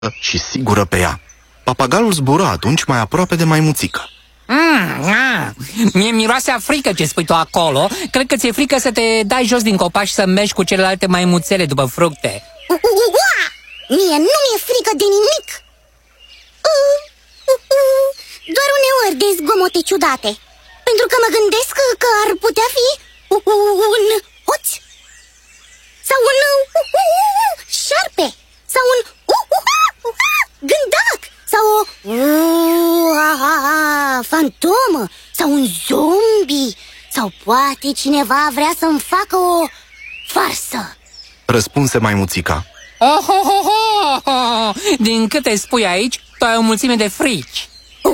și sigură pe ea. Papagalul zbură atunci mai aproape de maimuțică. Mie miroase a frică ce spui tu acolo. Cred că ți-e frică să te dai jos din copac și să mergi cu celelalte maimuțele după fructe. Mie nu mi-e frică de nimic. Doar uneori de zgomote ciudate. Pentru că mă gândesc că ar putea fi un hoț sau un șarpe sau un gândac sau o fantomă sau un zombie. Sau poate cineva vrea să-mi facă o farsă, răspunse maimuțica. Din câte spui aici, tu ai o mulțime de frici.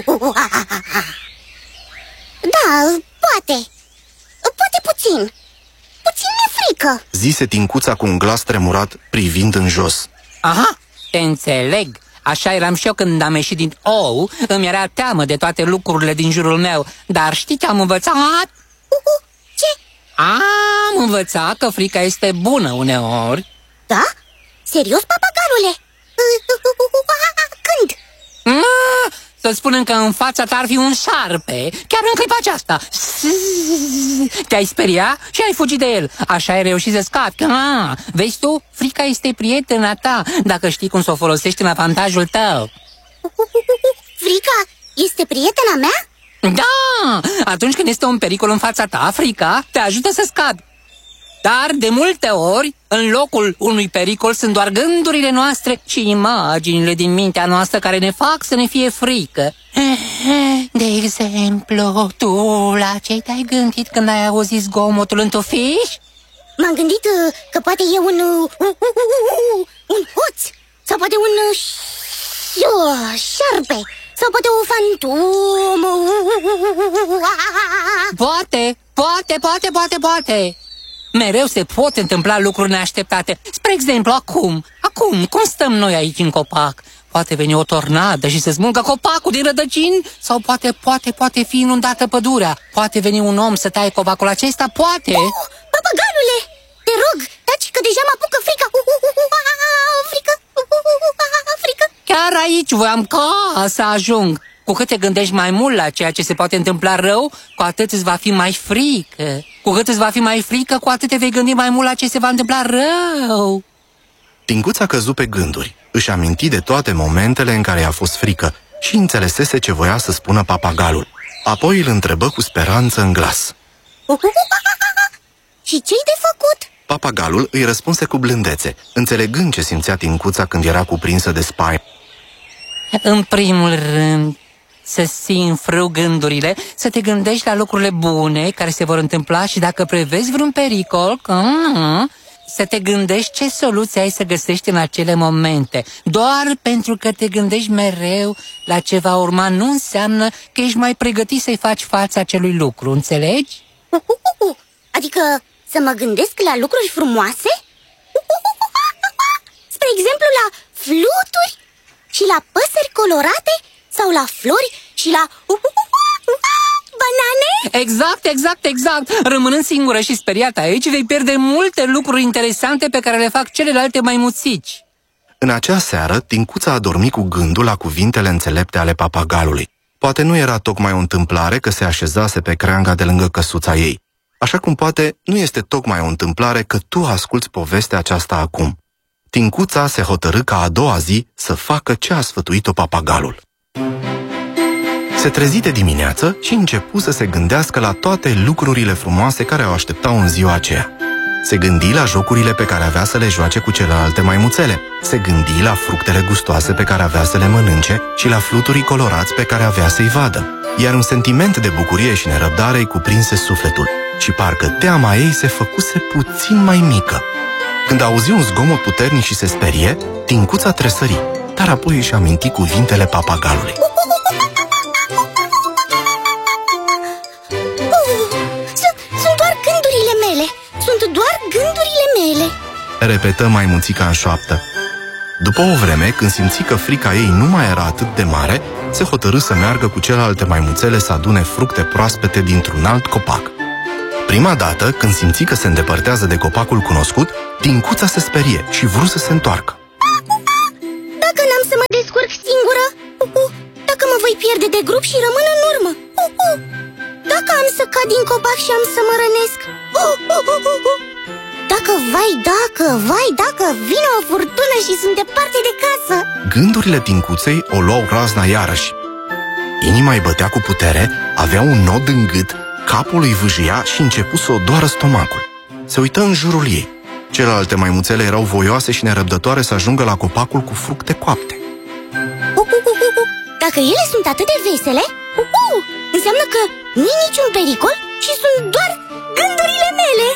Da, poate. Poate puțin. Puțin mi-e frică, zise Tincuța cu un glas tremurat, privind în jos. Aha, te înțeleg. Așa eram și eu când am ieșit din ou. Îmi era teamă de toate lucrurile din jurul meu. Dar știi ce am învățat? Ce? Am învățat că frica este bună uneori. Da? Serios, papagalule? Când? Să spunem că în fața ta ar fi un șarpe. Chiar în clipa aceasta. Te-ai speria și ai fugit de el. Așa ai reușit să scapi. Vezi tu? Frica este prietena ta, dacă știi cum să o folosești în avantajul tău. Frica este prietena mea? Da! Atunci când este un pericol în fața ta, frica te ajută să scapi. Dar de multe ori, în locul unui pericol sunt doar gândurile noastre și imaginile din mintea noastră care ne fac să ne fie frică. De exemplu, tu la ce te-ai gândit când ai auzit zgomotul în tufiș? M-am gândit că poate e un hoț sau poate un șarpe sau poate o fantomă. Poate. Mereu se pot întâmpla lucruri neașteptate. Spre exemplu, acum, cum stăm noi aici în copac? Poate veni o tornadă și să smulgă copacul din rădăcini? Sau poate fi inundată pădurea? Poate veni un om să taie copacul acesta? Poate! Papagalule, te rog, taci că deja mă apucă frica. Frică. Chiar aici voiam ca să ajung. Cu cât te gândești mai mult la ceea ce se poate întâmpla rău, cu atât îți va fi mai frică. Cu cât îți va fi mai frică, cu atât te vei gândi mai mult la ce se va întâmpla rău. Tincuța căzu pe gânduri. Își aminti de toate momentele în care i-a fost frică și înțelesese ce voia să spună papagalul. Apoi îl întrebă cu speranță în glas. Și ce-i de făcut? Papagalul îi răspunse cu blândețe, înțelegând ce simțea Tincuța când era cuprinsă de spaimă. În primul rând, să ții în frâu gândurile, să te gândești la lucrurile bune care se vor întâmpla și dacă prevezi vreun pericol, să te gândești ce soluție ai să găsești în acele momente. Doar pentru că te gândești mereu la ce va urma nu înseamnă că ești mai pregătit să-i faci față acelui lucru, înțelegi? Adică să mă gândesc la lucruri frumoase? Spre exemplu la fluturi și la păsări colorate sau la flori și la banane? Exact. Rămânând singură și speriată aici, vei pierde multe lucruri interesante pe care le fac celelalte maimuțici. În acea seară, Tincuța a dormit cu gândul la cuvintele înțelepte ale papagalului. Poate nu era tocmai o întâmplare că se așezase pe creanga de lângă căsuța ei. Așa cum poate nu este tocmai o întâmplare că tu asculți povestea aceasta acum. Tincuța se hotărâ ca a doua zi să facă ce a sfătuit-o papagalul. Se trezi de dimineață și începu să se gândească la toate lucrurile frumoase care o așteptau în ziua aceea. Se gândi la jocurile pe care avea să le joace cu celelalte maimuțele. Se gândi la fructele gustoase pe care avea să le mănânce și la fluturii colorați pe care avea să-i vadă. Iar un sentiment de bucurie și nerăbdare îi cuprinse sufletul și parcă teama ei se făcuse puțin mai mică. Când auzi un zgomot puternic și se sperie, Tincuța tresări, dar apoi își aminti cuvintele papagalului. Sunt doar gândurile mele, repetă maimuțica în șoaptă. După o vreme, când simți că frica ei nu mai era atât de mare, se hotărâ să meargă cu celelalte maimuțele să adune fructe proaspete dintr-un alt copac. Prima dată, când simți că se îndepărtează de copacul cunoscut, Tincuța se sperie și vrut să se întoarcă. mă descurc singură? Dacă mă voi pierde de grup și rămân în urmă? Dacă am să cad din copac și am să mă rănesc? Vai dacă vine o furtună și sunt departe de casă. Gândurile Tincuței o luau razna iarăși. Inima îi bătea cu putere, avea un nod în gât, capul îi vâjia și începu să o doară stomacul. Se uită în jurul ei. Celelalte maimuțele erau voioase și nerăbdătoare să ajungă la copacul cu fructe coapte. Dacă ele sunt atât de vesele, înseamnă că nu-i niciun pericol și sunt doar gândurile mele.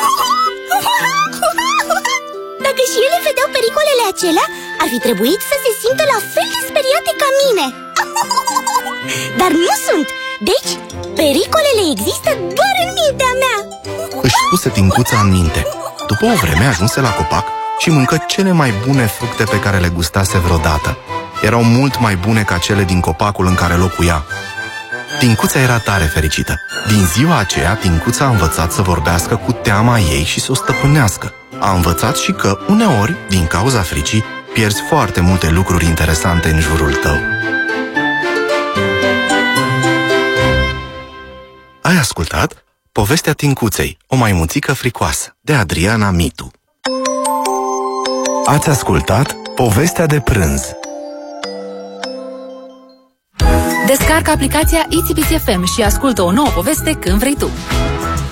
Dacă și ele vedeau pericolele acelea, ar fi trebuit să se simtă la fel de speriate ca mine. Dar nu sunt. Deci, pericolele există doar în mintea mea. Își puse Tincuța în minte. După o vreme ajunse la copac și mâncă cele mai bune fructe pe care le gustase vreodată. Erau mult mai bune ca cele din copacul în care locuia. Tincuța era tare fericită. Din ziua aceea, Tincuța a învățat să vorbească cu teama ei și să o stăpânească. A învățat și că, uneori, din cauza fricii, pierzi foarte multe lucruri interesante în jurul tău. Ai ascultat Povestea Tincuței, o maimuțică fricoasă, de Adriana Mitu. Ați ascultat Povestea de prânz. Descarcă aplicația ICBC FM și ascultă o nouă poveste când vrei tu.